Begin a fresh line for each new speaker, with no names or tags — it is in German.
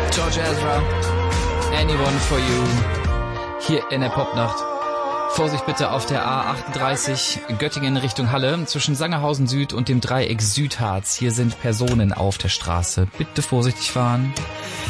George Ezra, Anyone for You, hier in der Popnacht. Vorsicht bitte auf der A38 Göttingen Richtung Halle zwischen Sangerhausen Süd und dem Dreieck Südharz. Hier sind Personen auf der Straße. Bitte vorsichtig fahren.